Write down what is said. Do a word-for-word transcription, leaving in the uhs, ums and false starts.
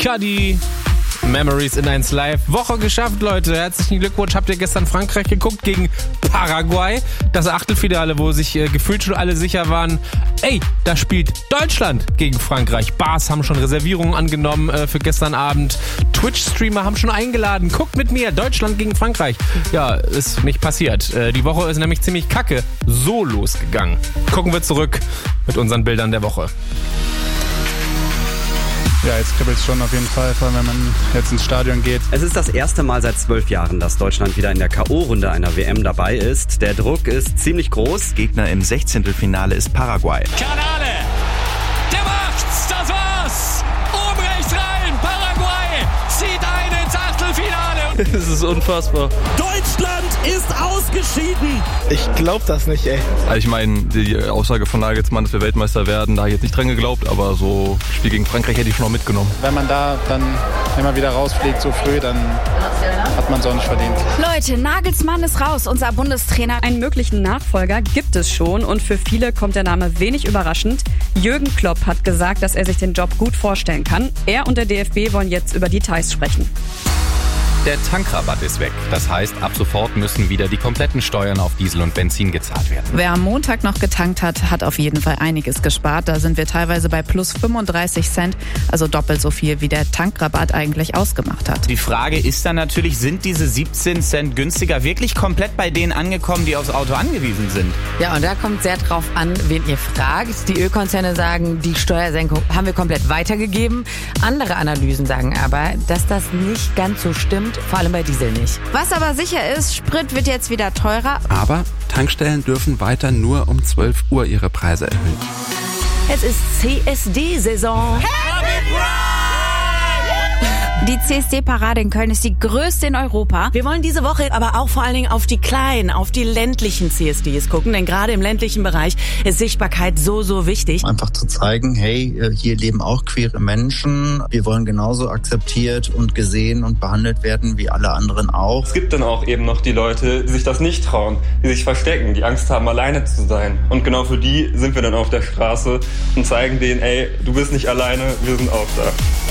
Cudi. Memories in eins Live. Woche geschafft, Leute. Herzlichen Glückwunsch. Habt ihr gestern Frankreich geguckt gegen Paraguay? Das Achtelfinale, wo sich äh, gefühlt schon alle sicher waren, ey, da spielt Deutschland gegen Frankreich. Bars haben schon Reservierungen angenommen äh, für gestern Abend. Twitch-Streamer haben schon eingeladen. Guckt mit mir, Deutschland gegen Frankreich. Ja, ist nicht passiert. Äh, die Woche ist nämlich ziemlich kacke so losgegangen. Gucken wir zurück mit unseren Bildern der Woche. Ja, jetzt kribbelt es schon auf jeden Fall, vor allem wenn man jetzt ins Stadion geht. Es ist das erste Mal seit zwölf Jahren, dass Deutschland wieder in der K O-Runde einer W M dabei ist. Der Druck ist ziemlich groß. Gegner im Sechzehntelfinale ist Paraguay. Kanale, der macht's, das war's. Oben rechts rein, Paraguay zieht ein ins Achtelfinale. Das ist unfassbar. Deutschland ist ausgeschieden. Ich glaub das nicht, ey. Also ich meine, die Aussage von Nagelsmann, dass wir Weltmeister werden, da habe ich jetzt nicht dran geglaubt, aber so ein Spiel gegen Frankreich hätte ich schon noch mitgenommen. Wenn man da dann immer wieder rausfliegt so früh, dann hat man es auch nicht verdient. Leute, Nagelsmann ist raus, unser Bundestrainer. Einen möglichen Nachfolger gibt es schon und für viele kommt der Name wenig überraschend. Jürgen Klopp hat gesagt, dass er sich den Job gut vorstellen kann. Er und der D F B wollen jetzt über Details sprechen. Der Tankrabatt ist weg. Das heißt, ab sofort müssen wieder die kompletten Steuern auf Diesel und Benzin gezahlt werden. Wer am Montag noch getankt hat, hat auf jeden Fall einiges gespart. Da sind wir teilweise bei plus fünfunddreißig Cent, also doppelt so viel, wie der Tankrabatt eigentlich ausgemacht hat. Die Frage ist dann natürlich, sind diese siebzehn Cent günstiger wirklich komplett bei denen angekommen, die aufs Auto angewiesen sind? Ja, und da kommt sehr drauf an, wen ihr fragt. Die Ölkonzerne sagen, die Steuersenkung haben wir komplett weitergegeben. Andere Analysen sagen aber, dass das nicht ganz so stimmt. Vor allem bei Diesel nicht. Was aber sicher ist, Sprit wird jetzt wieder teurer. Aber Tankstellen dürfen weiter nur um zwölf Uhr ihre Preise erhöhen. Es ist C S D-Saison. Die C S D-Parade in Köln ist die größte in Europa. Wir wollen diese Woche aber auch vor allen Dingen auf die kleinen, auf die ländlichen C S Ds gucken, denn gerade im ländlichen Bereich ist Sichtbarkeit so, so wichtig. Einfach zu zeigen, hey, hier leben auch queere Menschen. Wir wollen genauso akzeptiert und gesehen und behandelt werden wie alle anderen auch. Es gibt dann auch eben noch die Leute, die sich das nicht trauen, die sich verstecken, die Angst haben, alleine zu sein. Und genau für die sind wir dann auf der Straße und zeigen denen, ey, du bist nicht alleine, wir sind auch da.